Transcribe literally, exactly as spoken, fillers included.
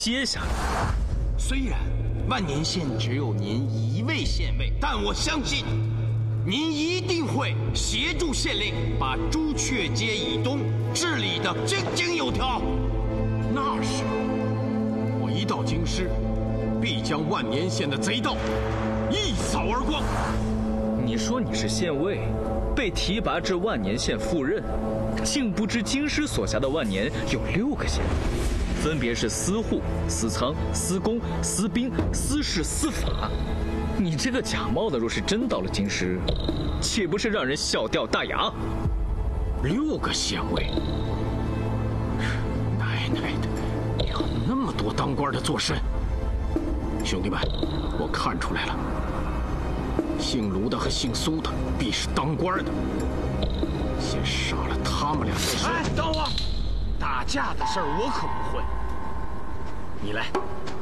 接下来， 虽然万年县只有您一位县尉，但我相信，您一定会协助县令把朱雀街以东治理得井井有条。 那是，我一到京师，必将万年县的贼盗一扫而光。 你说你是县尉，被提拔至万年县赴任，竟不知京师所辖的万年有六个县，分别是司户、司仓、司公、司兵、司事、司法。你这个假冒的，若是真到了京师，岂不是让人笑掉大牙？ 六个县尉，奶奶的，有那么多当官的做甚？兄弟们，我看出来了，姓卢的和姓苏的必是当官的。先杀了他们俩再说。 哎，等会儿，打架的事儿我可不会。你来，